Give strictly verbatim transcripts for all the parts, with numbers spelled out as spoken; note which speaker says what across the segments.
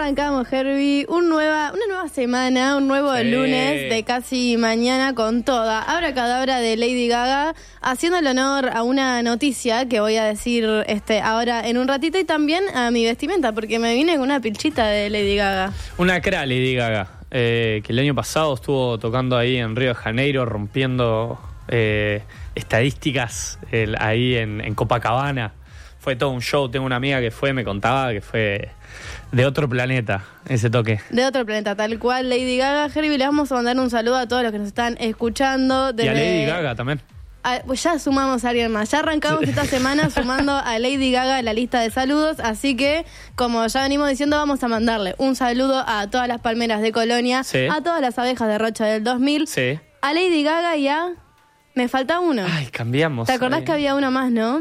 Speaker 1: arrancamos, Herbie, un nueva, una nueva semana, un nuevo sí. lunes de casi mañana con toda. Abracadabra de Lady Gaga, haciendo el honor a una noticia que voy a decir este ahora en un ratito y también a mi vestimenta, porque me vine con una pilchita de Lady Gaga.
Speaker 2: Una cra Lady Gaga, eh, que el año pasado estuvo tocando ahí en Río de Janeiro, rompiendo eh, estadísticas el, ahí en, en Copacabana. Fue todo un show. Tengo una amiga que fue, me contaba que fue de otro planeta ese toque.
Speaker 1: De otro planeta, tal cual Lady Gaga. Herbie, le vamos a mandar un saludo a todos los que nos están escuchando. Desde...
Speaker 2: Y a Lady Gaga también.
Speaker 1: A, pues ya sumamos a alguien más. Ya arrancamos esta semana sumando a Lady Gaga en la lista de saludos. Así que, como ya venimos diciendo, vamos a mandarle un saludo a todas las palmeras de Colonia, sí. a todas las abejas de Rocha del dos mil,
Speaker 2: sí.
Speaker 1: a Lady Gaga y a... Me falta uno.
Speaker 2: Ay, cambiamos.
Speaker 1: ¿Te acordás
Speaker 2: ahí.
Speaker 1: que había uno más, no?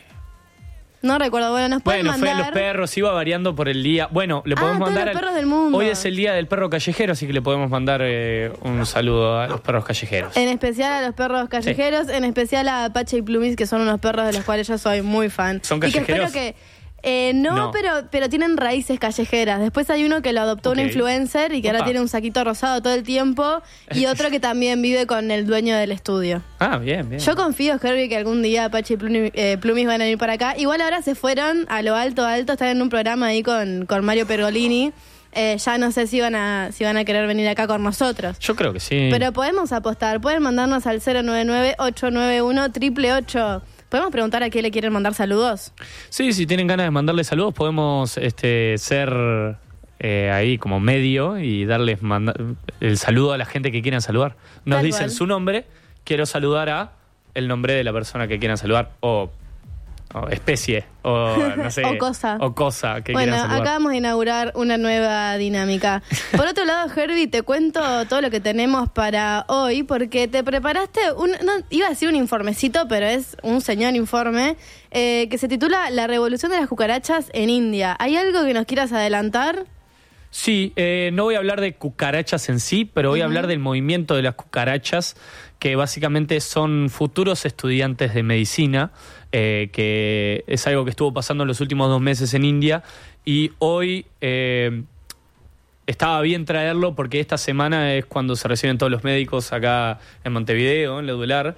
Speaker 1: No recuerdo, bueno, nos pueden
Speaker 2: bueno,
Speaker 1: mandar...
Speaker 2: Bueno, fue los perros, iba variando por el día. Bueno, le podemos
Speaker 1: ah,
Speaker 2: mandar...
Speaker 1: todos los perros del mundo.
Speaker 2: Hoy es el día del perro callejero, así que le podemos mandar eh, un saludo a los perros callejeros.
Speaker 1: En especial a los perros callejeros, sí. en especial a Apache y Plumis, que son unos perros de los cuales yo soy muy fan.
Speaker 2: ¿Son callejeros?
Speaker 1: Y que espero que... Eh, no, no. Pero, pero tienen raíces callejeras. Después hay uno que lo adoptó okay. un influencer y que Opa. ahora tiene un saquito rosado todo el tiempo. Y otro que también vive con el dueño del estudio.
Speaker 2: Ah, bien, bien.
Speaker 1: Yo confío, Herbie, que algún día Apache y Plumis, eh, Plumis van a venir para acá. Igual ahora se fueron a lo alto, alto. Están en un programa ahí con, con Mario Pergolini. Eh, ya no sé si van a si van a querer venir acá con nosotros.
Speaker 2: Yo creo que sí.
Speaker 1: Pero podemos apostar. Pueden mandarnos al cero nueve nueve, ocho nueve uno, ocho ocho ocho. ¿Podemos preguntar a quién le quieren mandar saludos?
Speaker 2: Sí, si tienen ganas de mandarle saludos, podemos este, ser eh, ahí como medio y darles manda- el saludo a la gente que quieran saludar. Nos
Speaker 1: Tal
Speaker 2: dicen
Speaker 1: cual.
Speaker 2: su nombre, quiero saludar a el nombre de la persona que quieran saludar, o, o especie, o no sé.
Speaker 1: o cosa.
Speaker 2: O cosa que
Speaker 1: bueno,
Speaker 2: quieran saludar.
Speaker 1: Acá vamos a inaugurar una nueva dinámica. Por otro lado, Herbie, te cuento todo lo que tenemos para hoy, porque te preparaste, un, no, iba a decir un informecito, pero es un señor informe, eh, que se titula La revolución de las cucarachas en India. ¿Hay algo que nos quieras adelantar?
Speaker 2: Sí, eh, no voy a hablar de cucarachas en sí, pero voy uh-huh. a hablar del movimiento de las cucarachas, que básicamente son futuros estudiantes de medicina, eh, que es algo que estuvo pasando en los últimos dos meses en India, y hoy eh, estaba bien traerlo porque esta semana es cuando se reciben todos los médicos acá en Montevideo, en Ledular,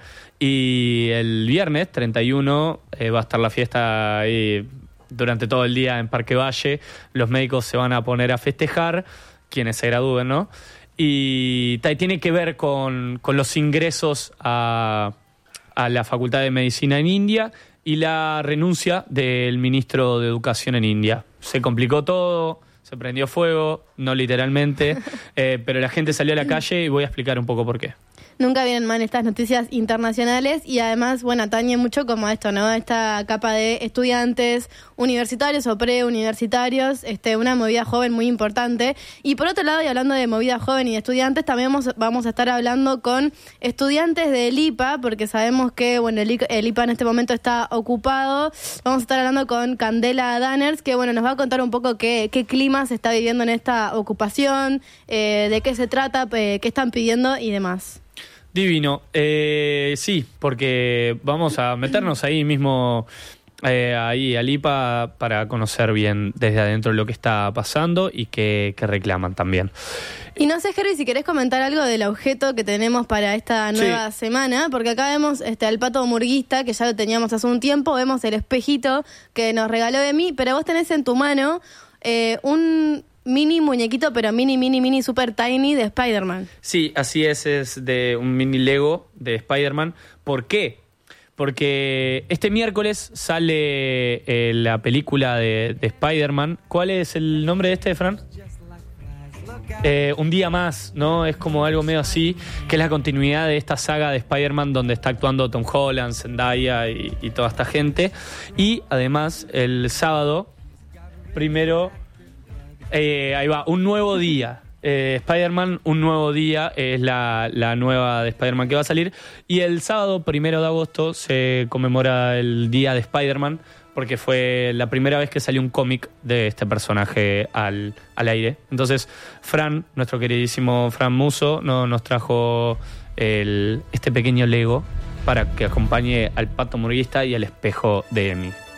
Speaker 2: y el viernes treinta y uno eh, va a estar la fiesta ahí durante todo el día en Parque Valle. Los médicos se van a poner a festejar, quienes se gradúen, ¿no? Y t- tiene que ver con, con los ingresos a, a la Facultad de Medicina en India y la renuncia del ministro de Educación en India. Se complicó todo, se prendió fuego, no literalmente, eh, pero la gente salió a la calle y voy a explicar un poco por qué.
Speaker 1: Nunca vienen mal estas noticias internacionales y además, bueno, atañe mucho como esto, ¿no? Esta capa de estudiantes universitarios o preuniversitarios, este, una movida joven muy importante. Y por otro lado, y hablando de movida joven y de estudiantes, también vamos, vamos a estar hablando con estudiantes del I P A, porque sabemos que, bueno, el, el I P A en este momento está ocupado. Vamos a estar hablando con Candela Danners, que, bueno, nos va a contar un poco qué, qué clima se está viviendo en esta ocupación, eh, de qué se trata, eh, qué están pidiendo y demás.
Speaker 2: Divino. Eh, sí, porque vamos a meternos ahí mismo, eh, ahí al I P A, para conocer bien desde adentro lo que está pasando y qué, qué reclaman también.
Speaker 1: Y no sé, Herbie, si querés comentar algo del objeto que tenemos para esta nueva sí. semana, porque acá vemos este, al pato murguista, que ya lo teníamos hace un tiempo, vemos el espejito que nos regaló de mí, pero vos tenés en tu mano eh, un... mini muñequito, pero mini, mini, mini, super tiny de Spider-Man.
Speaker 2: Sí, así es, es de un mini Lego de Spider-Man. ¿Por qué? Porque este miércoles sale eh, la película de, de Spider-Man. ¿Cuál es el nombre de este, Fran? Eh, un día más, ¿no? Es como algo medio así, que es la continuidad de esta saga de Spider-Man donde está actuando Tom Holland, Zendaya y, y toda esta gente. Y además, el sábado, primero... Eh, ahí va, un nuevo día. Eh, Spider-Man, un nuevo día, es la, la nueva de Spider-Man que va a salir. Y el sábado, primero de agosto, se conmemora el día de Spider-Man, porque fue la primera vez que salió un cómic de este personaje al, al aire. Entonces, Fran, nuestro queridísimo Fran Muso, no, nos trajo el, este pequeño Lego para que acompañe al pato murguista y al espejo de Emi.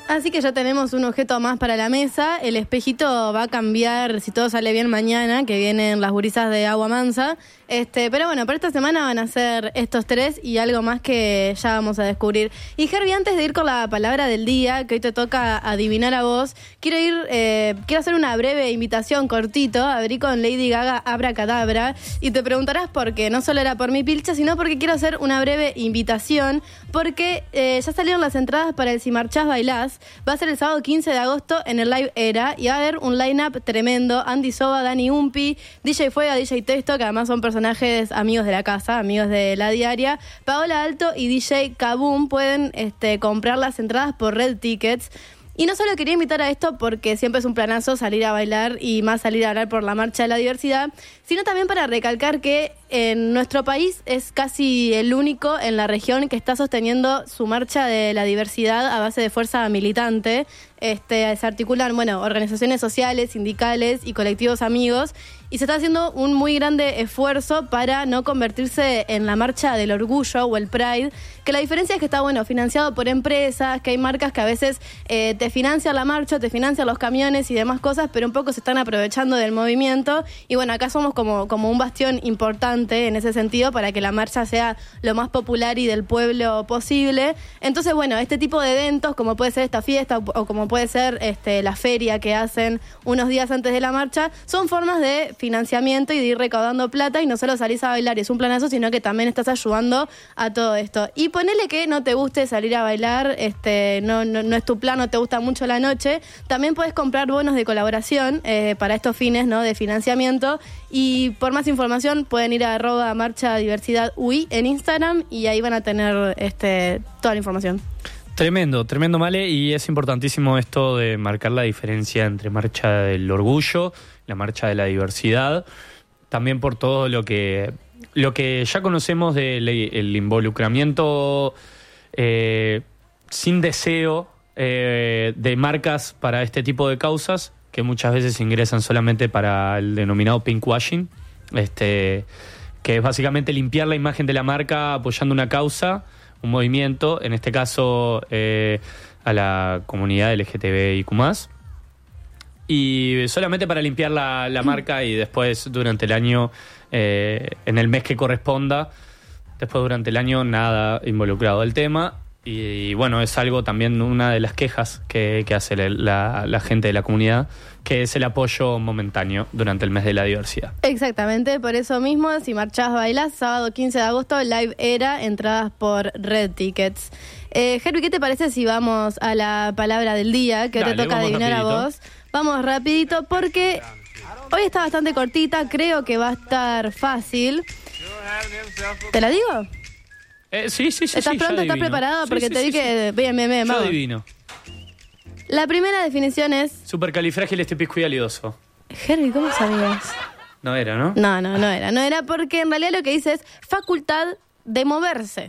Speaker 1: Así que ya tenemos un objeto más para la mesa. El espejito va a cambiar, si todo sale bien mañana, que vienen las gurisas de Agua Mansa. Este, pero bueno, para esta semana van a ser estos tres y algo más que ya vamos a descubrir. Y Herbie, antes de ir con la palabra del día, que hoy te toca adivinar a vos, quiero ir, eh, quiero hacer una breve invitación cortito. Abrí con Lady Gaga Abracadabra y te preguntarás por qué. No solo era por mi pilcha, sino porque quiero hacer una breve invitación, porque eh, ya salieron las entradas para el Si Marchás Bailás. Va a ser el sábado quince de agosto en el Live Era y va a haber un line-up tremendo. Andy Soba, Dani Umpi, D J Fuega, D J Testo, que además son personajes amigos de la casa, amigos de la diaria. Paola Alto y D J Kaboom pueden este, comprar las entradas por Red Tickets. Y no solo quería invitar a esto porque siempre es un planazo salir a bailar y más salir a hablar por la marcha de la diversidad, sino también para recalcar que en nuestro país es casi el único en la región que está sosteniendo su marcha de la diversidad a base de fuerza militante. Este, se articulan, bueno, organizaciones sociales, sindicales y colectivos amigos, y se está haciendo un muy grande esfuerzo para no convertirse en la marcha del orgullo o el Pride, que la diferencia es que está, bueno, financiado por empresas, que hay marcas que a veces eh, te financian la marcha, te financian los camiones y demás cosas, pero un poco se están aprovechando del movimiento, y bueno, acá somos como, como un bastión importante en ese sentido para que la marcha sea lo más popular y del pueblo posible. Entonces, bueno, este tipo de eventos, como puede ser esta fiesta o, o como puede ser este, la feria que hacen unos días antes de la marcha, son formas de financiamiento y de ir recaudando plata, y no solo salís a bailar y es un planazo, sino que también estás ayudando a todo esto. Y ponele que no te guste salir a bailar, este, no, no, no es tu plan, no te gusta mucho la noche, también puedes comprar bonos de colaboración eh, para estos fines, ¿no?, de financiamiento, y por más información pueden ir a arroba marcha diversidad U I en Instagram y ahí van a tener este, toda la información.
Speaker 2: Tremendo, tremendo, Male, y es importantísimo esto de marcar la diferencia entre marcha del orgullo, la marcha de la diversidad, también por todo lo que lo que ya conocemos del el involucramiento eh, sin deseo eh, de marcas para este tipo de causas, que muchas veces ingresan solamente para el denominado pinkwashing, este, que es básicamente limpiar la imagen de la marca apoyando una causa, un movimiento, en este caso eh, a la comunidad L G T B I Q más, y solamente para limpiar la, la marca, y después durante el año, eh, en el mes que corresponda, después durante el año nada involucrado al tema. Y, y bueno, es algo también, una de las quejas que, que hace la, la gente de la comunidad, que es el apoyo momentáneo durante el mes de la diversidad.
Speaker 1: Exactamente, por eso mismo, Si Marchás Bailás, sábado quince de agosto, Live Era, entradas por Red Tickets. Eh, Herbie, ¿qué te parece si vamos a la palabra del día, que
Speaker 2: Dale,
Speaker 1: te toca adivinar rapidito. A vos? Vamos rapidito, porque hoy está bastante cortita, creo que va a estar fácil. ¿Te la digo?
Speaker 2: Eh, sí, sí, sí.
Speaker 1: ¿Estás
Speaker 2: sí,
Speaker 1: pronto? ¿Estás preparado?
Speaker 2: Sí,
Speaker 1: Porque
Speaker 2: sí,
Speaker 1: te
Speaker 2: sí,
Speaker 1: vi
Speaker 2: sí,
Speaker 1: que...
Speaker 2: sí.
Speaker 1: Bien, bien, bien.
Speaker 2: Yo
Speaker 1: vamos.
Speaker 2: adivino.
Speaker 1: La primera definición es...
Speaker 2: Supercalifragilistipiscuialidoso.
Speaker 1: Herbie, ¿cómo sabías?
Speaker 2: No era, ¿no?
Speaker 1: No, no, no era. No era porque en realidad lo que dice es facultad de moverse.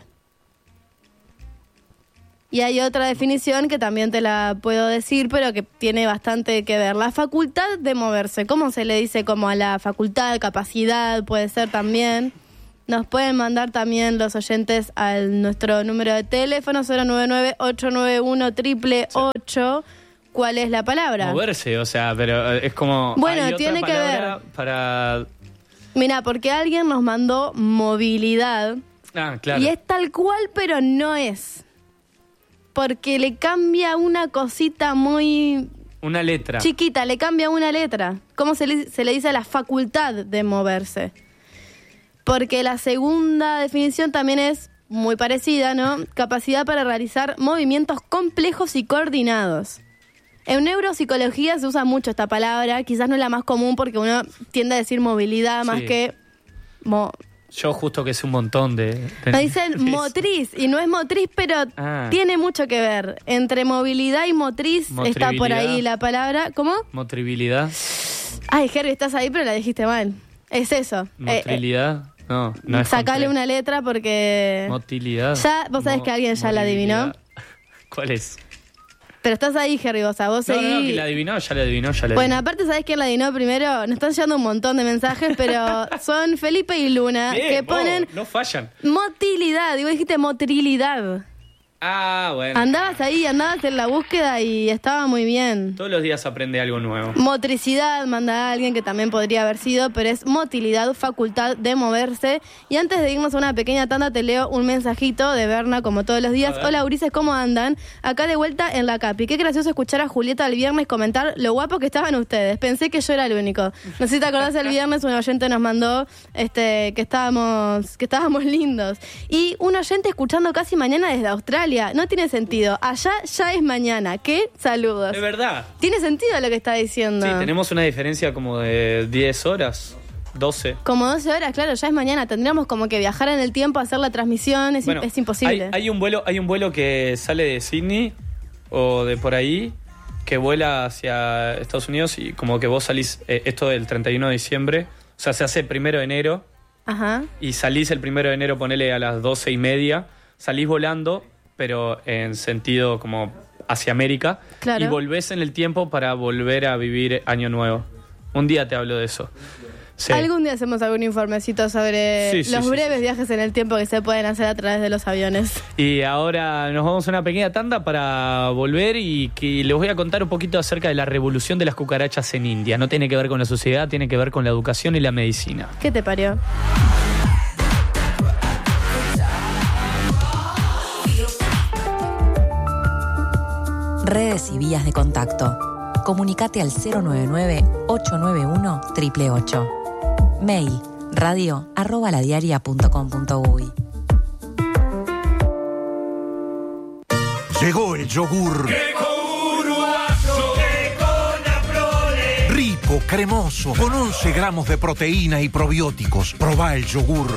Speaker 1: Y hay otra definición que también te la puedo decir, pero que tiene bastante que ver. La facultad de moverse. ¿Cómo se le dice como a la facultad, capacidad? Puede ser también... Nos pueden mandar también los oyentes a nuestro número de teléfono cero nueve nueve, ocho nueve uno, ocho ocho ocho. ¿Cuál es la palabra?
Speaker 2: Moverse, o sea, pero es como...
Speaker 1: Bueno,
Speaker 2: hay otra
Speaker 1: tiene que
Speaker 2: palabra
Speaker 1: ver.
Speaker 2: Para...
Speaker 1: Mira, porque alguien nos mandó movilidad.
Speaker 2: Ah, claro.
Speaker 1: Y es tal cual, pero no es. Porque le cambia una cosita muy...
Speaker 2: Una letra.
Speaker 1: Chiquita, le cambia una letra. ¿Cómo se le, se le dice a la facultad de moverse? Porque la segunda definición también es muy parecida, ¿no? Capacidad para realizar movimientos complejos y coordinados. En neuropsicología se usa mucho esta palabra, quizás no es la más común porque uno tiende a decir movilidad más
Speaker 2: Sí.
Speaker 1: que... Mo-
Speaker 2: Yo justo que sé un montón de... de
Speaker 1: Nos dicen
Speaker 2: de
Speaker 1: motriz, y no es motriz, pero
Speaker 2: Ah.
Speaker 1: tiene mucho que ver. Entre movilidad y motriz está por ahí la palabra. ¿Cómo?
Speaker 2: Motribilidad.
Speaker 1: Ay, Herbie, estás ahí, pero la dijiste mal. Es eso.
Speaker 2: Motrilidad. Eh, no, no
Speaker 1: eh,
Speaker 2: es
Speaker 1: sacale
Speaker 2: complejo.
Speaker 1: una letra porque...
Speaker 2: Motilidad.
Speaker 1: Ya, vos sabés
Speaker 2: Mo-
Speaker 1: que alguien ya la adivinó.
Speaker 2: movilidad. ¿Cuál es?
Speaker 1: Pero estás ahí, Herbie, vos, a vos
Speaker 2: No,
Speaker 1: seguí.
Speaker 2: no, no, que la adivinó, ya la adivinó, ya la
Speaker 1: Bueno,
Speaker 2: adivinó.
Speaker 1: aparte, ¿sabés quién la adivinó primero? Nos están llegando un montón de mensajes, pero son Felipe y Luna,
Speaker 2: Bien,
Speaker 1: que
Speaker 2: vos,
Speaker 1: ponen
Speaker 2: no fallan.
Speaker 1: motilidad. Y vos dijiste motrilidad.
Speaker 2: Ah, bueno.
Speaker 1: Andabas ahí, andabas en la búsqueda y estaba muy bien.
Speaker 2: Todos los días aprende algo nuevo.
Speaker 1: Motricidad, manda a alguien que también podría haber sido, pero es motilidad, facultad de moverse. Y antes de irnos a una pequeña tanda, te leo un mensajito de Berna, como todos los días. Hola, Ulises, ¿cómo andan? Acá de vuelta en la Capi. Qué gracioso escuchar a Julieta el viernes comentar lo guapo que estaban ustedes. Pensé que yo era el único. No sé si te acordás, el viernes un oyente nos mandó este, que estábamos, que estábamos lindos. Y un oyente escuchando casi mañana desde Australia. No tiene sentido. Allá ya es mañana. ¿Qué? Saludos.
Speaker 2: Es verdad.
Speaker 1: Tiene sentido lo que está diciendo.
Speaker 2: Sí, tenemos una diferencia como de diez horas, doce.
Speaker 1: Como doce horas, claro, ya es mañana. Tendríamos como que viajar en el tiempo, hacer la transmisión. Es,
Speaker 2: bueno,
Speaker 1: es imposible.
Speaker 2: Hay, hay un vuelo, hay un vuelo que sale de Sydney o de por ahí, que vuela hacia Estados Unidos y como que vos salís, eh, esto del treinta y uno de diciembre, o sea, se hace el primero de enero.
Speaker 1: Ajá.
Speaker 2: Y salís el primero de enero, ponele a las doce y media, salís volando, pero en sentido como hacia América,
Speaker 1: claro.
Speaker 2: Y volvés en el tiempo para volver a vivir Año Nuevo. Un día te hablo de eso. Sí.
Speaker 1: Algún día hacemos algún informecito sobre
Speaker 2: sí, sí,
Speaker 1: los
Speaker 2: sí,
Speaker 1: breves
Speaker 2: sí.
Speaker 1: viajes en el tiempo que se pueden hacer a través de los aviones.
Speaker 2: Y ahora nos vamos a una pequeña tanda para volver y que les voy a contar un poquito acerca de la revolución de las cucarachas en India. No tiene que ver con la sociedad, tiene que ver con la educación y la medicina.
Speaker 1: ¿Qué te parió?
Speaker 3: Redes y vías de contacto. Comunicate al cero nueve nueve, ocho nueve uno, ocho ocho ocho. Mail radio arroba ladiaria punto com punto uy.
Speaker 4: Llegó el yogur. Rico, cremoso, con once gramos de proteína y probióticos. Probá el yogur.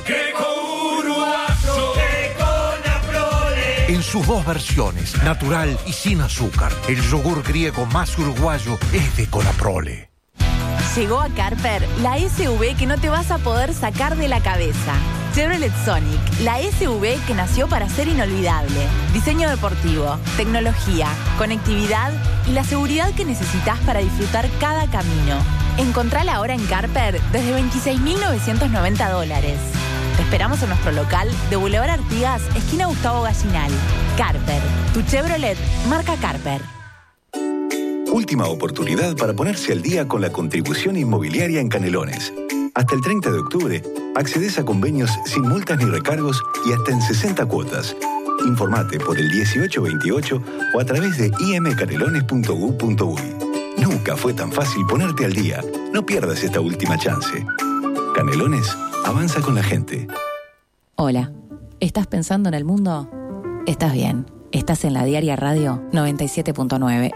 Speaker 4: En sus dos versiones, natural y sin azúcar. El yogur griego más uruguayo es de Conaprole.
Speaker 5: Llegó a Carper la S U V que no te vas a poder sacar de la cabeza. Chevrolet Sonic, la S U V que nació para ser inolvidable. Diseño deportivo, tecnología, conectividad y la seguridad que necesitas para disfrutar cada camino. Encontrala ahora en Carper desde veintiséis mil novecientos noventa dólares. Te esperamos en nuestro local de Boulevard Artigas, esquina Gustavo Gallinal. Carper, tu Chevrolet, marca Carper.
Speaker 6: Última oportunidad para ponerse al día con la contribución inmobiliaria en Canelones. Hasta el treinta de octubre, accedes a convenios sin multas ni recargos y hasta en sesenta cuotas. Informate por el dieciocho veintiocho o a través de i m canelones punto g u punto uy. Nunca fue tan fácil ponerte al día. No pierdas esta última chance. Canelones, avanza con la gente.
Speaker 3: Hola, ¿estás pensando en el mundo? Estás bien, estás en la Diaria Radio noventa y siete punto nueve.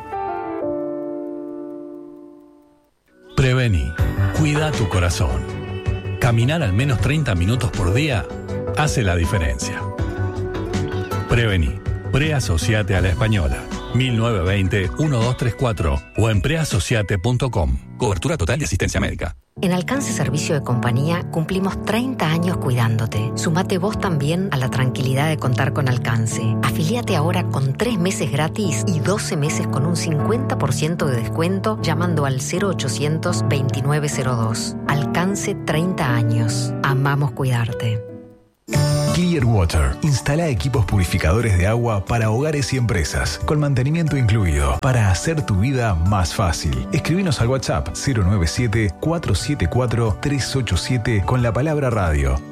Speaker 7: Prevení, cuida tu corazón. Caminar al menos treinta minutos por día hace la diferencia. Prevení, preasociate a la Española, mil novecientos veinte, doce treinta y cuatro o en preasociate punto com. Cobertura total de asistencia médica.
Speaker 8: En Alcance Servicio de Compañía cumplimos treinta años cuidándote. Sumate vos también a la tranquilidad de contar con Alcance. Afiliate ahora con tres meses gratis y doce meses con un cincuenta por ciento de descuento llamando al cero ochocientos veintinueve cero dos. Alcance treinta años. Amamos cuidarte.
Speaker 9: Clearwater instala equipos purificadores de agua para hogares y empresas, con mantenimiento incluido, para hacer tu vida más fácil. Escribinos al WhatsApp cero nueve siete, cuatro siete cuatro, tres ocho siete con la palabra radio.